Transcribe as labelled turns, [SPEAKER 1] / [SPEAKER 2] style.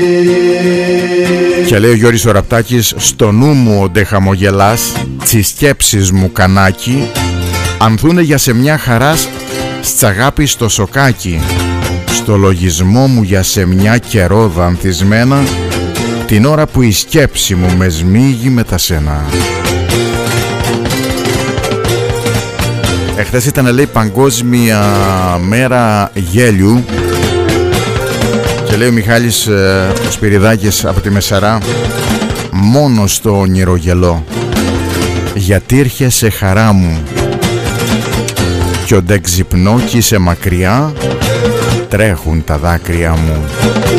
[SPEAKER 1] Και λέει ο Γιώργης ο Ραπτάκης: στο νου μου όντε χαμογελάς, τις σκέψεις μου κανάκι, ανθούνε για σε μια χαράς στσαγάπη στο σοκάκι. Στο λογισμό μου για σε μια καιρό ανθισμένα, την ώρα που η σκέψη μου με σμίγει με τα σένα. Εχθές ήταν, λέει, Παγκόσμια Μέρα Γέλιου. Και λέει ο Μιχάλης ο Σπυριδάκης από τη Μεσαρά: μόνο στο όνειρο γελώ, γιατί ήρχεσαι χαρά μου, κι όντε ξυπνώ κι είσαι μακριά, τρέχουν τα δάκρυα μου.